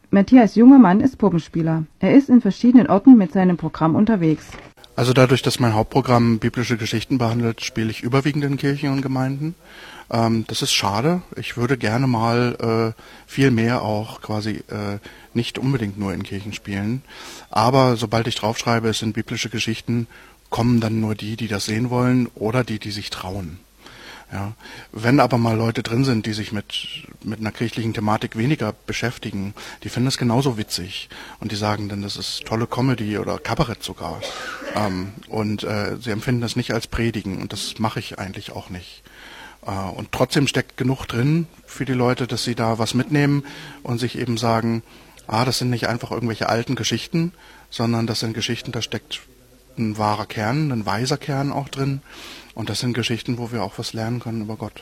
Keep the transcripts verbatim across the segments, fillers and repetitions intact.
Matthias Jungermann ist Puppenspieler. Er ist in verschiedenen Orten mit seinem Programm unterwegs. Also dadurch, dass mein Hauptprogramm biblische Geschichten behandelt, spiele ich überwiegend in Kirchen und Gemeinden. Ähm, das ist schade. Ich würde gerne mal äh, viel mehr auch quasi äh, nicht unbedingt nur in Kirchen spielen. Aber sobald ich draufschreibe, es sind biblische Geschichten, kommen dann nur die, die das sehen wollen oder die, die sich trauen. Ja. Wenn aber mal Leute drin sind, die sich mit mit einer kirchlichen Thematik weniger beschäftigen, die finden es genauso witzig und die sagen dann, das ist tolle Comedy oder Kabarett sogar. Ähm, und äh, sie empfinden das nicht als Predigen und das mache ich eigentlich auch nicht. Äh, und trotzdem steckt genug drin für die Leute, dass sie da was mitnehmen und sich eben sagen, ah, das sind nicht einfach irgendwelche alten Geschichten, sondern das sind Geschichten, da steckt ein wahrer Kern, ein weiser Kern auch drin. Und das sind Geschichten, wo wir auch was lernen können über Gott.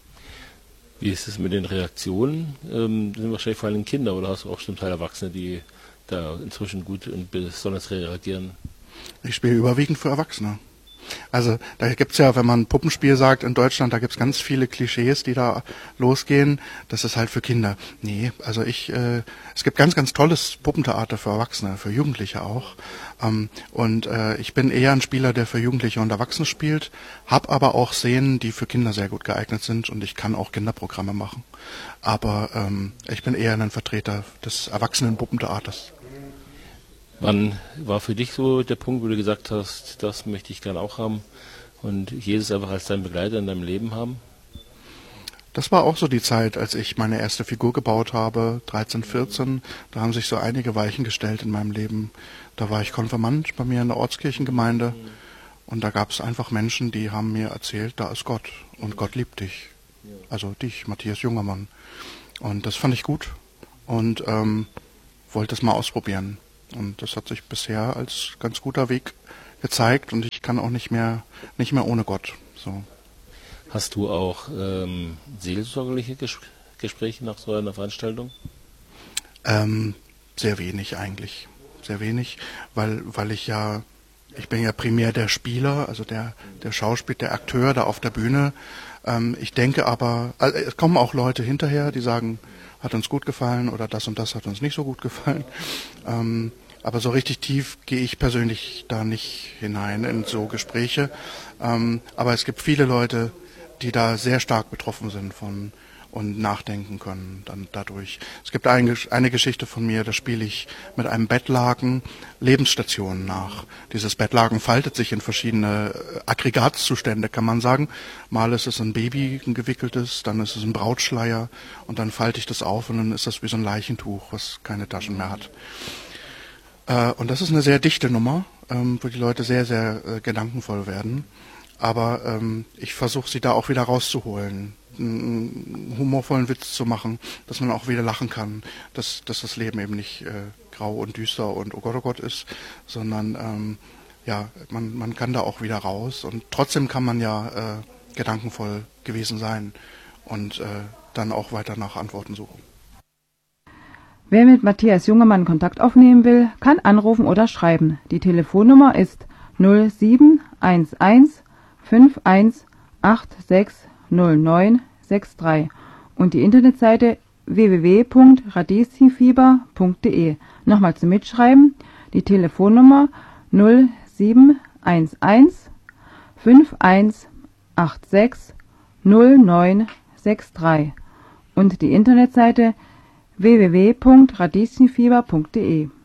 Wie ist es mit den Reaktionen? Ähm, sind wahrscheinlich vor allem Kinder oder hast du auch zum Teil Erwachsene, die da inzwischen gut und besonders reagieren? Ich spiele überwiegend für Erwachsene. Also da gibt's ja, wenn man Puppenspiel sagt in Deutschland, da gibt's ganz viele Klischees, die da losgehen. Das ist halt für Kinder. Nee, also ich, äh, es gibt ganz, ganz tolles Puppentheater für Erwachsene, für Jugendliche auch. Ähm, und äh, ich bin eher ein Spieler, der für Jugendliche und Erwachsene spielt, hab aber auch Szenen, die für Kinder sehr gut geeignet sind und ich kann auch Kinderprogramme machen. Aber ähm, ich bin eher ein Vertreter des Erwachsenen-Puppentheaters. Wann war für dich so der Punkt, wo du gesagt hast, das möchte ich gerne auch haben und Jesus einfach als dein Begleiter in deinem Leben haben? Das war auch so die Zeit, als ich meine erste Figur gebaut habe, dreizehn, vierzehn. Da haben sich so einige Weichen gestellt in meinem Leben. Da war ich Konfirmand bei mir in der Ortskirchengemeinde und da gab es einfach Menschen, die haben mir erzählt, da ist Gott und Gott liebt dich. Also dich, Matthias Jungermann. Und das fand ich gut und ähm, wollte es mal ausprobieren. Und das hat sich bisher als ganz guter Weg gezeigt und ich kann auch nicht mehr nicht mehr ohne Gott. So. Hast du auch ähm, seelsorgerliche Ges- Gespräche nach so einer Veranstaltung? Ähm, sehr wenig eigentlich, sehr wenig, weil weil ich ja ich bin ja primär der Spieler, also der der Schauspieler, der Akteur da auf der Bühne. Ähm, ich denke aber, also es kommen auch Leute hinterher, die sagen, hat uns gut gefallen oder das und das hat uns nicht so gut gefallen. Ähm, aber so richtig tief gehe ich persönlich da nicht hinein in so Gespräche. Ähm, aber es gibt viele Leute, die da sehr stark betroffen sind von und nachdenken können dann dadurch. Es gibt eine, eine Geschichte von mir, da spiele ich mit einem Bettlaken Lebensstationen nach. Dieses Bettlaken faltet sich in verschiedene Aggregatzustände, kann man sagen. Mal ist es ein Baby, ein gewickeltes, dann ist es ein Brautschleier und dann falte ich das auf und dann ist das wie so ein Leichentuch, was keine Taschen mehr hat. Äh, und das ist eine sehr dichte Nummer, ähm, wo die Leute sehr, sehr äh, gedankenvoll werden. Aber ähm, ich versuche sie da auch wieder rauszuholen, einen humorvollen Witz zu machen, dass man auch wieder lachen kann, dass, dass das Leben eben nicht äh, grau und düster und oh Gott, oh Gott ist, sondern ähm, ja, man, man kann da auch wieder raus und trotzdem kann man ja äh, gedankenvoll gewesen sein und äh, dann auch weiter nach Antworten suchen. Wer mit Matthias Jungermann Kontakt aufnehmen will, kann anrufen oder schreiben. Die Telefonnummer ist null sieben eins eins fünf eins acht sechs null neun sechs drei und die Internetseite w w w punkt radieschenfieber punkt d e. Nochmal zum Mitschreiben, die Telefonnummer null sieben eins eins fünf eins acht sechs null neun sechs drei und die Internetseite w w w punkt radieschenfieber punkt d e.